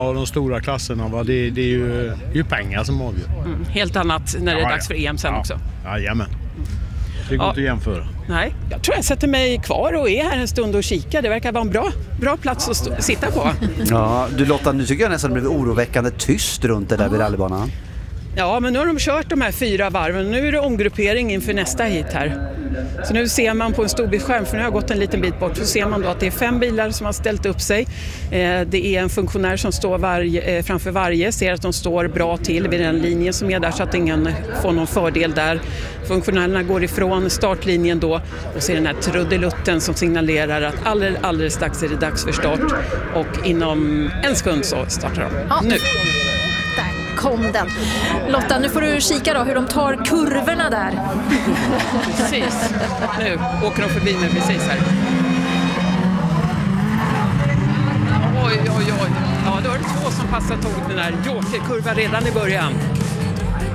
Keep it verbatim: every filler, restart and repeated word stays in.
Ja, de stora klasserna, va? Det, det är ju, det är ju pengar som avgör. Mm, helt annat när det är Ja, dags för E M sen ja. också. Jajamän. Det går Ja. inte att jämföra. Nej, jag tror jag sätter mig kvar och är här en stund och kikar. Det verkar vara en bra, bra plats att stå, sitta på. Ja, du Lotta, nu tycker jag nästan det blev oroväckande tyst runt det där vid rallybanan. Ja, men nu har de kört de här fyra varven. Nu är det omgruppering inför nästa hit här. Så nu ser man på en storbildsskärm, för nu har jag gått en liten bit bort, så ser man då att det är fem bilar som har ställt upp sig. Eh, det är en funktionär som står varje, eh, framför varje, ser att de står bra till vid den linjen som är där så att ingen får någon fördel där. Funktionärerna går ifrån startlinjen då och ser den här trudelutten som signalerar att alldeles, alldeles strax är det dags för start, och inom en sekund så startar de. Ja. Nu! Där kom den. Lotta, nu får du kika då hur de tar kurvorna där. Precis. Nu åker de förbi mig precis här. Oj, oj, oj. Ja, då är det två som passar tåget den här jokerkurvan redan i början.